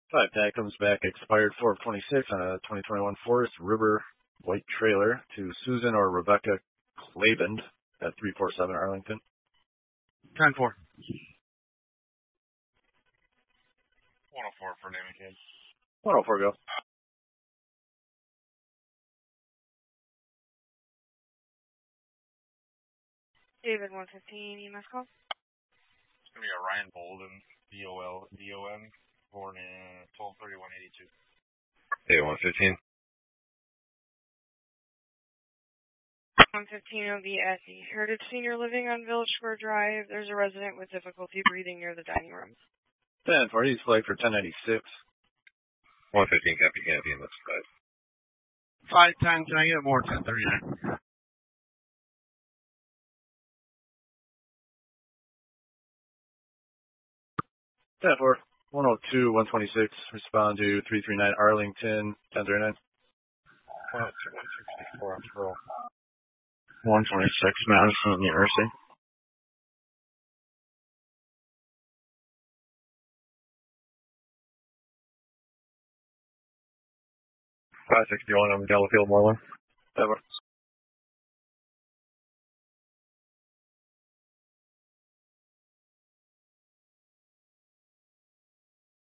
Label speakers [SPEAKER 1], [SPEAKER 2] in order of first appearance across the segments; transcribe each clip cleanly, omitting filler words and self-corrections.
[SPEAKER 1] 5 tag comes back expired 4/26 on a 2021 Forest River white trailer to Susan or Rebecca Clavend at 347 Arlington.
[SPEAKER 2] 10-4.
[SPEAKER 3] 104 for Name and Kid.
[SPEAKER 1] 104 go.
[SPEAKER 4] David 115, EMS call.
[SPEAKER 3] It's going to be a Ryan Bolden, D-O-N, born in 12/31/82.
[SPEAKER 5] David 115.
[SPEAKER 4] 115 will be at the Heritage Senior Living on Village Square Drive. There's a resident with difficulty breathing near the dining room.
[SPEAKER 1] 10-4, he's flagged for 1096.
[SPEAKER 5] 115 Captain Canopy in this side.
[SPEAKER 2] 510, can I get more 1039?
[SPEAKER 1] Ten four. 102, 126, respond to 339 Arlington, 1039.
[SPEAKER 3] 164 on Squirrel.
[SPEAKER 2] 126, Madison University.
[SPEAKER 5] $561 on Delafield, Moreland.
[SPEAKER 1] 10-4.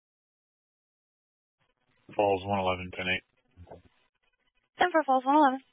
[SPEAKER 3] Falls 111, 10-8.
[SPEAKER 4] 10 for Falls 111.